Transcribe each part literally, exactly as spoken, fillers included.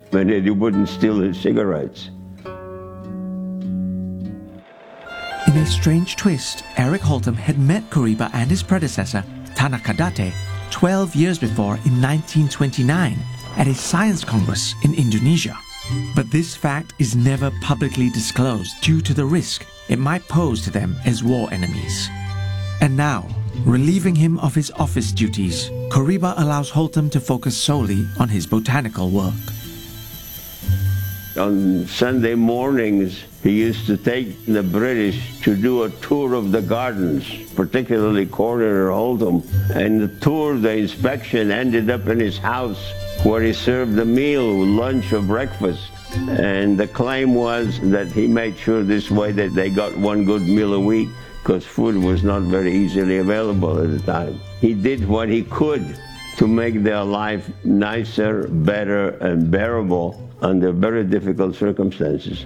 and that he wouldn't steal his cigarettes. In a strange twist, Eric Holtom had met Kuriba and his predecessor, Tanaka Date, twelve years before in nineteen twenty-nine at a science congress in Indonesia. But this fact is never publicly disclosed due to the risk it might pose to them as war enemies. And now, relieving him of his office duties, Kuriba allows Holtom to focus solely on his botanical work. On Sunday mornings, he used to take the British to do a tour of the gardens, particularly Coroner Holtom. And the tour, the inspection, ended up in his house, where he served a meal, lunch or breakfast. And the claim was that he made sure this way that they got one good meal a week, because food was not very easily available at the time. He did what he could to make their life nicer, better, and bearable under very difficult circumstances.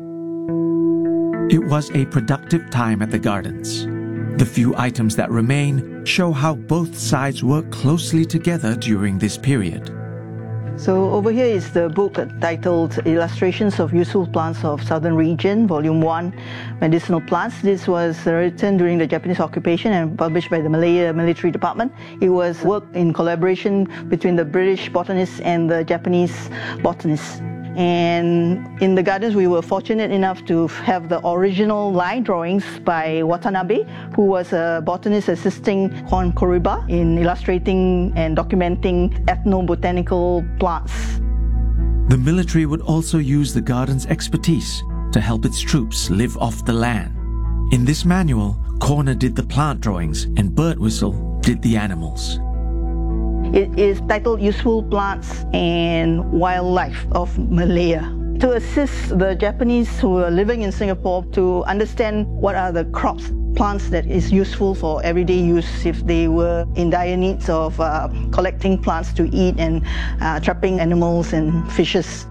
It was a productive time at the gardens. The few items that remain show how both sides worked closely together during this period. So over here is the book titled Illustrations of Useful Plants of Southern Region, Volume one, Medicinal Plants. This was written during the Japanese occupation and published by the Malaya Military Department. It was work in collaboration between the British botanists and the Japanese botanists. And in the gardens, we were fortunate enough to have the original line drawings by Watanabe, who was a botanist assisting Hon Kuriba in illustrating and documenting ethnobotanical plants. The military would also use the garden's expertise to help its troops live off the land. In this manual, Corner did the plant drawings and Birdwhistle did the animals. It is titled Useful Plants and Wildlife of Malaya, to assist the Japanese who are living in Singapore to understand what are the crops, plants that is useful for everyday use if they were in dire needs of uh, collecting plants to eat and uh, trapping animals and fishes.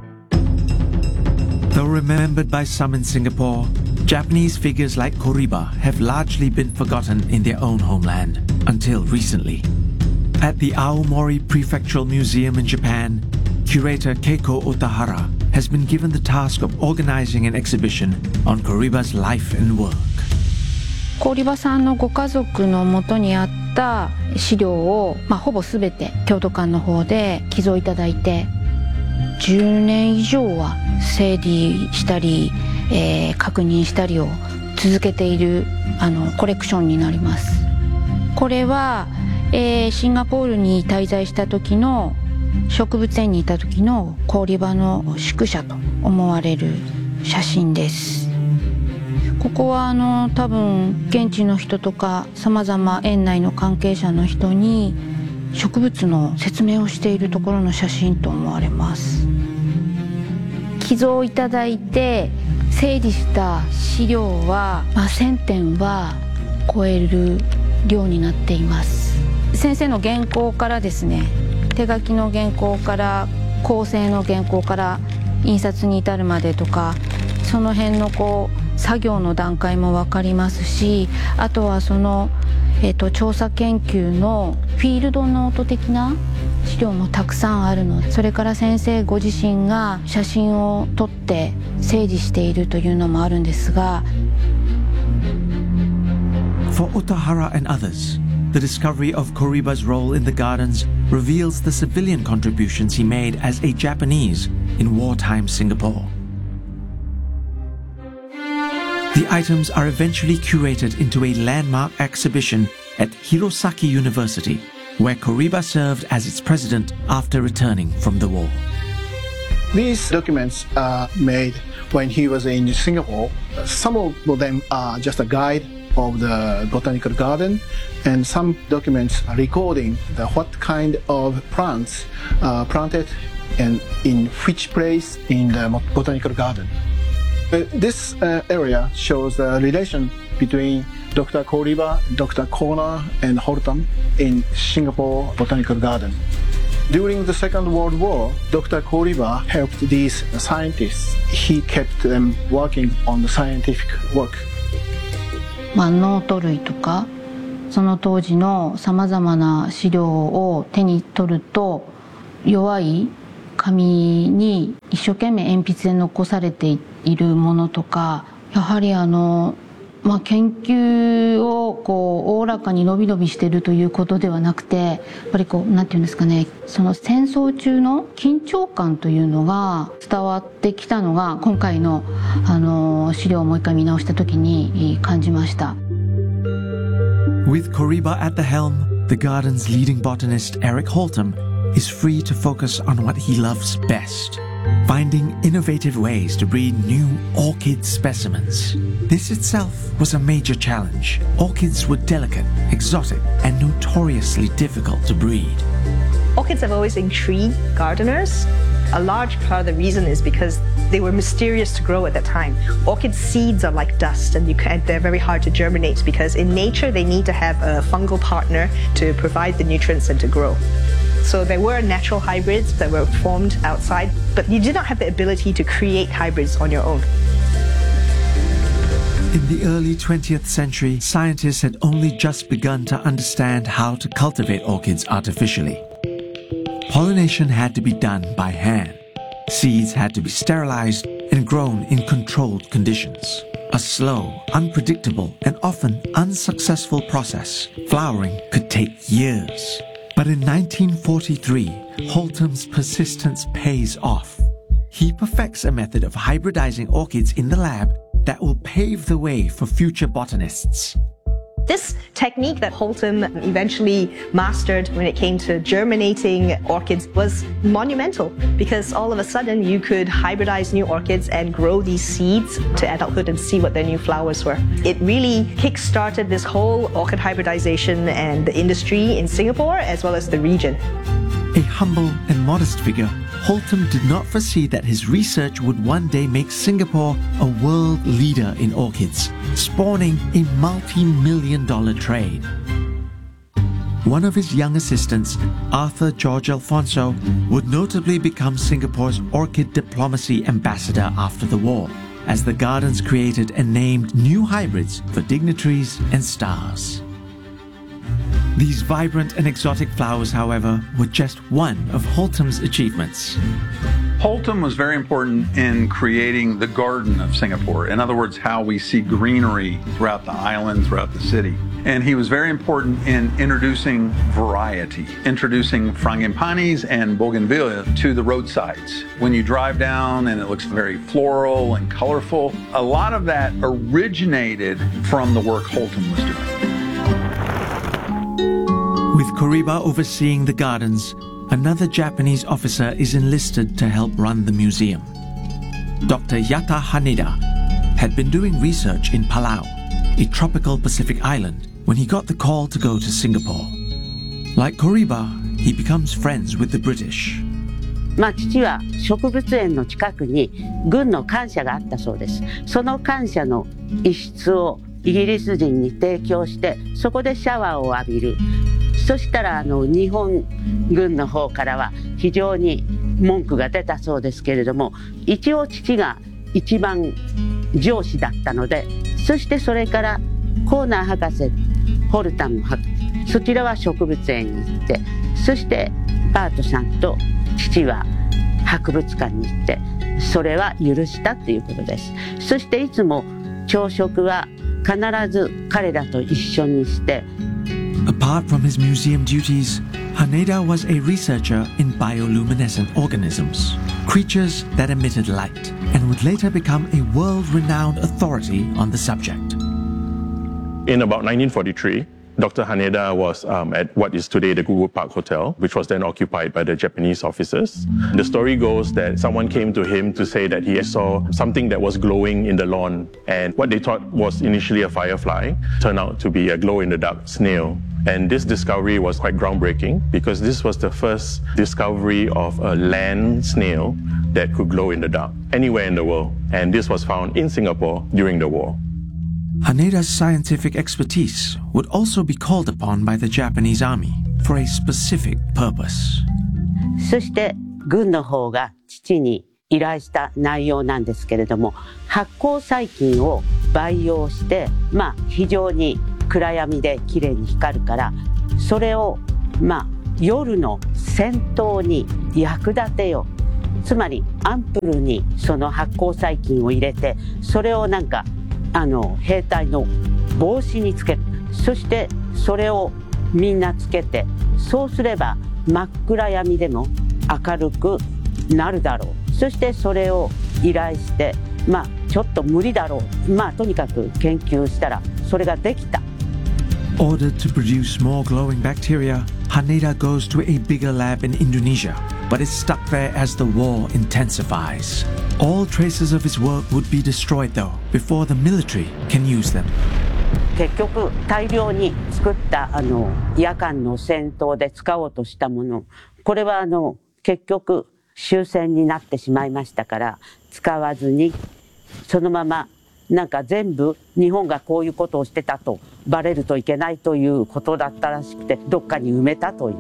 Though remembered by some in Singapore, Japanese figures like Kuriba have largely been forgotten in their own homeland until recently. At the Aomori Prefectural Museum in Japan, curator Keiko Otahara has been given the task of organizing an exhibition on Kuriba's life and work. コリバさんのご家族の元にあった資料を、まあ、ほぼ全て郷土館の方で寄贈いただいて、じゅうねん以上は整理したり、えー、確認したりを続けているあのコレクションになります。これはえー、シンガポールに滞在した時の植物園にいた時の氷場の宿舎と思われる写真です。ここはあの多分現地の人とかさまざま園内の関係者の人に植物の説明をしているところの写真と思われます。寄贈いただいて整理した資料は、まあ、せんてんは超える量になっています。先生の原稿からですね、手書きの原稿から構成の原稿から印刷に至るまでとか、その辺のこう作業の段階も分かりますし、あとはその、えーと、調査研究のフィールドノート的な資料もたくさんあるので、それから先生ご自身が写真を撮って整理しているというのもあるんですが。 For Otahara and others, the discovery of Kuriba's role in the gardens reveals the civilian contributions he made as a Japanese in wartime Singapore. The items are eventually curated into a landmark exhibition at Hirosaki University, where Kuriba served as its president after returning from the war. These documents are made when he was in Singapore. Some of them are just a guide of the botanical garden, and some documents are recording the what kind of plants are planted and in which place in the botanical garden. Uh, this uh, area shows the relation between Doctor Kuriba, Doctor Corner, and Holtom in Singapore Botanical Garden. During the Second World War, Doctor Kuriba helped these scientists. He kept them working on the scientific work. まあ、ノート類とかその当時のさまざまな資料を手に取ると弱い紙に一生懸命鉛筆で残されているものとか、やはりあの、まあ、研究をこうおおらかにのびのびしているということではなくて、やっぱりこうなんていうんですかね、その戦争中の緊張感というのが伝わってきたのが今回のあの資料をもう一回見直した時に感じました。 With Koriba at the helm, the garden's leading botanist Eric Holtom is free to focus on what he loves best. Finding innovative ways to breed new orchid specimens. This itself was a major challenge. Orchids were delicate, exotic, and notoriously difficult to breed. Orchids have always intrigued gardeners. A large part of the reason is because they were mysterious to grow at that time. Orchid seeds are like dust, and you can, they're very hard to germinate because in nature they need to have a fungal partner to provide the nutrients and to grow. So there were natural hybrids that were formed outside, but you did not have the ability to create hybrids on your own. In the early twentieth century, scientists had only just begun to understand how to cultivate orchids artificially. Pollination had to be done by hand. Seeds had to be sterilized and grown in controlled conditions. A slow, unpredictable, and often unsuccessful process. Flowering could take years. But in nineteen forty-three, Holtom's persistence pays off. He perfects a method of hybridizing orchids in the lab that will pave the way for future botanists. This technique that Holtom eventually mastered when it came to germinating orchids was monumental because all of a sudden you could hybridize new orchids and grow these seeds to adulthood and see what their new flowers were. It really kick-started this whole orchid hybridization and the industry in Singapore as well as the region. A humble and modest figure, Holtom did not foresee that his research would one day make Singapore a world leader in orchids, spawning a multi-million dollar trade. One of his young assistants, Arthur George Alfonso, would notably become Singapore's orchid diplomacy ambassador after the war, as the gardens created and named new hybrids for dignitaries and stars. These vibrant and exotic flowers, however, were just one of Holtom's achievements. Holtom was very important in creating the garden of Singapore. In other words, how we see greenery throughout the island, throughout the city. And he was very important in introducing variety, introducing frangipanis and bougainvillea to the roadsides. When you drive down and it looks very floral and colorful, a lot of that originated from the work Holtom was doing. With Koriba overseeing the gardens, another Japanese officer is enlisted to help run the museum. Doctor Yata Haneda had been doing research in Palau, a tropical Pacific island, when he got the call to go to Singapore. Like Koriba, he becomes friends with the British. まあ、父は植物園の近くに軍の官舎があったそうです。その官舎の一室をイギリス人に提供して、そこでシャワーを浴びる。そしたらあの日本軍の方からは非常に文句が出たそうですけれども、一応父が一番上司だったので、そしてそれからコーナー博士、ホルタム博士、そちらは植物園に行って、そしてパートさんと父は博物館に行って、それは許したということです。そしていつも朝食は必ず彼らと一緒にして。 Apart from his museum duties, Haneda was a researcher in bioluminescent organisms, creatures that emitted light, and would later become a world-renowned authority on the subject. In about nineteen forty-three, Doctor Haneda was um, at what is today the Google Park Hotel, which was then occupied by the Japanese officers. The story goes that someone came to him to say that he saw something that was glowing in the lawn, and what they thought was initially a firefly turned out to be a glow-in-the-dark snail. And this discovery was quite groundbreaking because this was the first discovery of a land snail that could glow in the dark anywhere in the world. And this was found in Singapore during the war. Haneda's scientific expertise would also be called upon by the Japanese army for a specific purpose. そして軍の方が父に依頼した内容なんですけれども、発光細菌を培養して、まあ非常に暗闇できれいに光るから、それをまあ夜の戦闘に役立てようつまりアンプルにその発酵細菌を入れて、それをなんかあの兵隊の帽子につける。そしてそれをみんなつけて、そうすれば真っ暗闇でも明るくなるだろう。そしてそれを依頼して、まあちょっと無理だろう、まあとにかく研究したらそれができた。 Ordered to produce more glowing bacteria, Haneda goes to a bigger lab in Indonesia, but is stuck there as the war intensifies. All traces of his work would be destroyed though, before the military can use them. 結局大量に作ったあの夜間の戦闘で使おうとしたもの、これはあの結局終戦になってしまいましたから使わずに、そのままなんか全部日本がこういうことをしてたとバレるといけないということだったらしくて、どっかに埋めたという。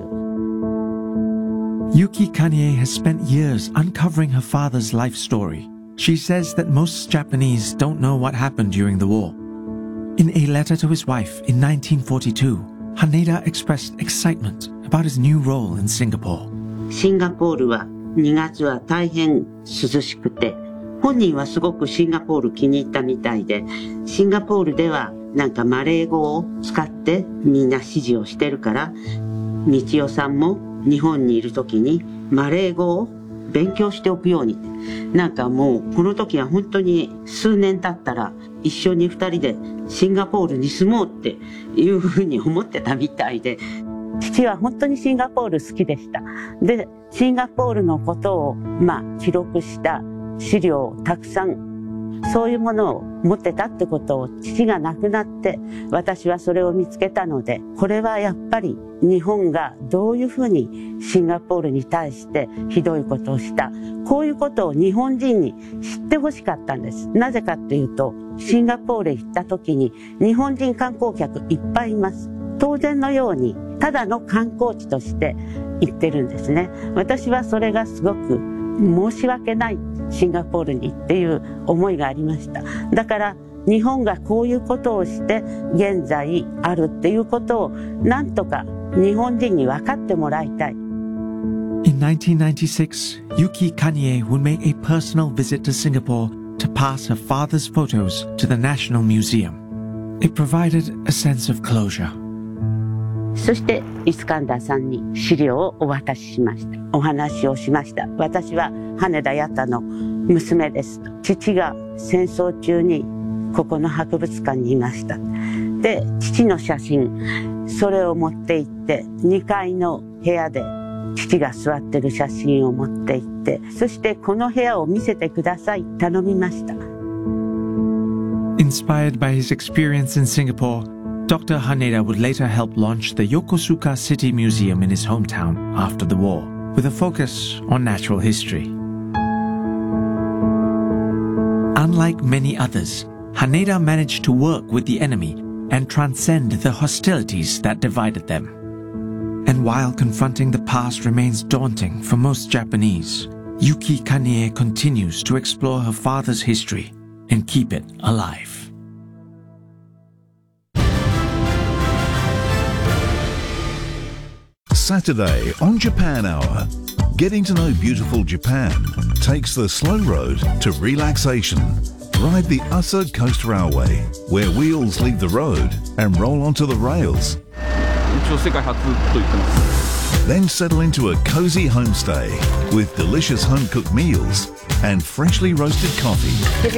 Yuki Kanye has spent years uncovering her father's life story. She says that most Japanese don't know what happened during the war. In a letter to his wife in nineteen forty-two, Haneda expressed excitement about his new role in Singapore. シンガポールはにがつは大変涼しくて、本人はすごくシンガポール気に入ったみたいで、シンガポールではなんかマレー語を使ってみんな指示をしてるから、道代さんも日本にいる時にマレー語を勉強しておくように。なんかもうこの時は本当に数年経ったら一緒に二人でシンガポールに住もうっていうふうに思ってたみたいで、父は本当にシンガポール好きでした。で、シンガポールのことをまあ記録した資料をたくさん、そういうものを持ってたってことを父が亡くなって私はそれを見つけたので、これはやっぱり日本がどういうふうにシンガポールに対してひどいことをした、こういうことを日本人に知ってほしかったんです。なぜかっていうと、シンガポールへ行った時に日本人観光客いっぱいいます。当然のようにただの観光地として行ってるんですね。私はそれがすごく申し訳ない、シンガポールにっていう思いがありました。だから日本がこういうことをして現在あるっていうことをなんとか日本人に分かってもらいたい。 In nineteen ninety-six, Yuki Kanye would make a personal visit to Singapore to pass her father's photos to the National Museum. It provided a sense of closure. そしてイスカンダーさんに資料をお渡ししました。お話をしました。私は羽田弥太の娘ですと。父が戦争中にここの博物館にいました。で、父の写真、それを持って行ってにかいの部屋で父が座ってる写真を持って行って、そしてこの部屋を見せてください、頼みました。 Inspired by his experience in Singapore, Doctor Haneda would later help launch the Yokosuka City Museum in his hometown after the war, with a focus on natural history. Unlike many others, Haneda managed to work with the enemy and transcend the hostilities that divided them. And while confronting the past remains daunting for most Japanese, Yuki Kanye continues to explore her father's history and keep it alive. Saturday on Japan Hour. Getting to know beautiful Japan takes the slow road to relaxation. Ride the Asa Coast Railway, where wheels leave the road and roll onto the rails. Then settle into a cozy homestay with delicious home-cooked meals and freshly roasted coffee.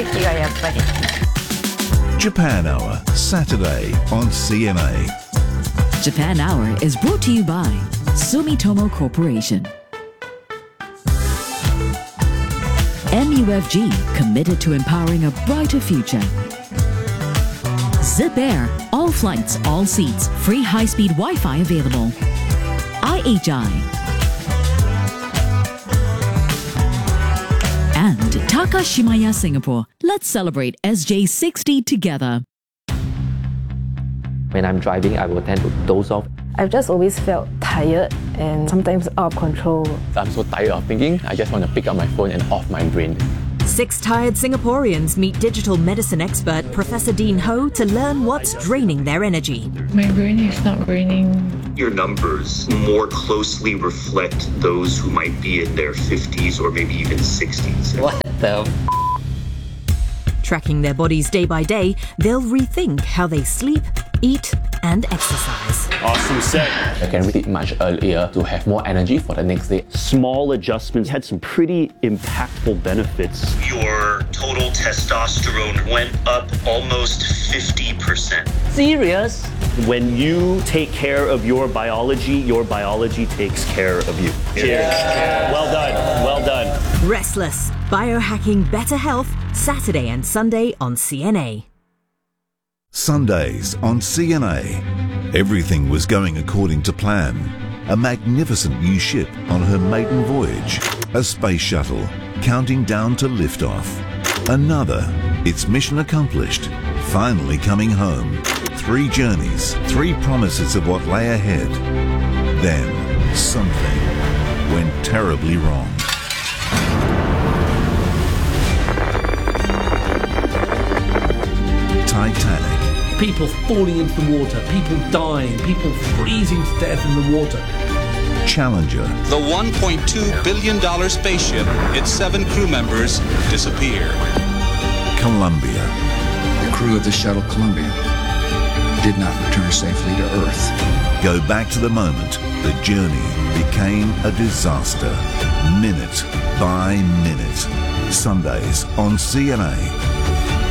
Japan Hour, Saturday on C N A. Japan Hour is brought to you by Sumitomo Corporation. M U F G, committed to empowering a brighter future. Zip Air, all flights, all seats, free high-speed Wi-Fi available. I H I. And Takashimaya Singapore. Let's celebrate S J sixty together. When I'm driving, I will tend to doze off. I've just always felt tired and sometimes out of control. I'm so tired of thinking, I just want to pick up my phone and off my brain. Six tired Singaporeans meet digital medicine expert Professor Dean Ho to learn what's draining their energy. My brain is not braining your numbers more closely reflect those who might be in their fifties or maybe even sixties. What the f- Tracking their bodies day by day, they'll rethink how they sleep, eat, and exercise. Awesome set. I can read it much earlier to have more energy for the next day. Small adjustments had some pretty impactful benefits. Your total testosterone went up almost fifty percent. Serious? When you take care of your biology, your biology takes care of you. Cheers. Yeah. Well done. Well done. Restless. Biohacking Better Health, Saturday and Sunday on C N A. Sundays on C N A. Everything was going according to plan. A magnificent new ship on her maiden voyage. A space shuttle counting down to liftoff. Another, its mission accomplished, finally coming home. Three journeys, three promises of what lay ahead. Then something went terribly wrong. Titanic. People falling into the water, people dying, people freezing to death in the water. Challenger. The one point two billion dollars spaceship, its seven crew members disappear. Columbia. The crew of the shuttle Columbia did not return safely to Earth. Go back to the moment the journey became a disaster. Minute by minute. Sundays on C N A.